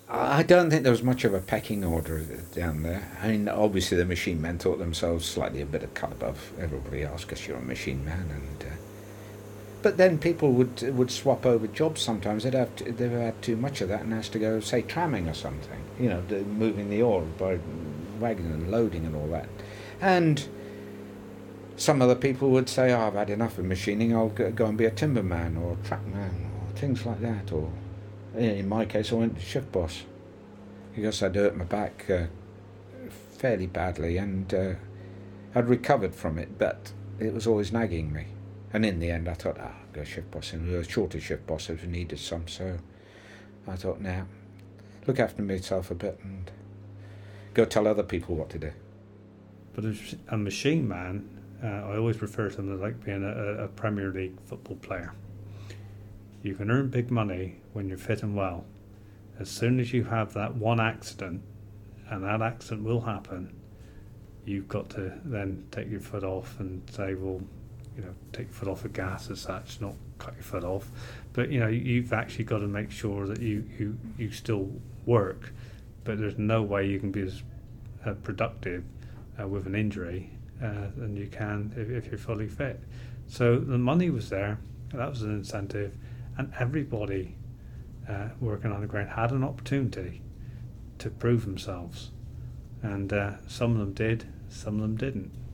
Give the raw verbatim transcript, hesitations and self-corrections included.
I don't think there was much of a pecking order down there. I mean, obviously the machine men thought themselves slightly a bit of cut above everybody else because you're a machine man, and uh, but then people would would swap over jobs sometimes. They'd have to, they've had too much of that and has to go say tramming or something. You know, the, moving the ore by wagon and loading and all that. And some other people would say, oh, I've had enough of machining. I'll go, go and be a timberman or a trackman or things like that. Or in my case, I went to shift boss because I'd hurt my back uh, fairly badly, and uh, I'd recovered from it, but it was always nagging me. And in the end, I thought, ah, I'll go shift boss, and a shorter shift boss if we needed some. So I thought, now, nah, look after myself a bit and go tell other people what to do. But as a machine man, uh, I always refer to them as like being a, a Premier League football player. You can earn big money when you're fit and well. As soon as you have that one accident, and that accident will happen, you've got to then take your foot off and say, well, you know, take your foot off the gas as such, not cut your foot off. But, you know, you've actually got to make sure that you, you, you still work, but there's no way you can be as uh, productive uh, with an injury uh, than you can if, if you're fully fit. So the money was there, that was an incentive, and everybody uh, working on the ground had an opportunity to prove themselves. And uh, some of them did, some of them didn't.